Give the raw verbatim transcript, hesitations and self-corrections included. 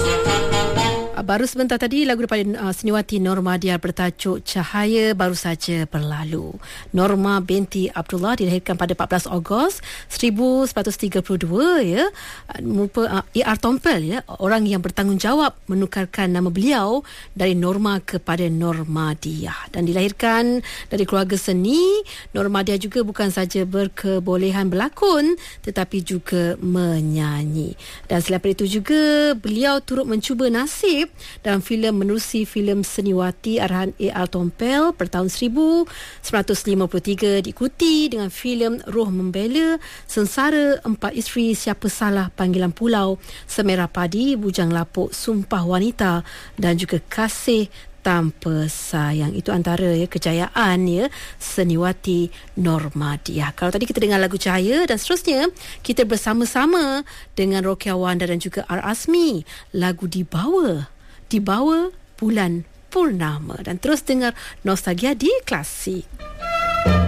Baru sebentar tadi lagu daripada uh, Seniwati Normadia bertajuk Cahaya Baru Saja Berlalu. Norma binti Abdullah dilahirkan pada empat belas Ogos seribu sembilan ratus tiga puluh dua, ya. Merupa uh, A R Tompel, ya, orang yang bertanggungjawab menukarkan nama beliau dari Norma kepada Normadia, dan dilahirkan dari keluarga seni. Normadia juga bukan saja berkebolehan berlakon tetapi juga menyanyi. Dan selain itu juga beliau turut mencuba nasib dalam filem menerusi filem Seniwati arahan A R Tompel pada tahun seribu sembilan ratus lima puluh tiga, diikuti dengan filem Roh Membela, Sengsara, Empat Isteri, Siapa Salah, Panggilan Pulau, Semerah Padi, Bujang Lapuk, Sumpah Wanita dan juga Kasih Tanpa Sayang. Itu antara, ya, kejayaan, ya, Seniwati Normadia. Kalau tadi kita dengar lagu Cahaya, dan seterusnya kita bersama-sama dengan Rokia Wanda dan juga R. Azmi, lagu Dibawa Di Bawah Bulan Purnama. Dan terus dengar Nostalgia di Klasik.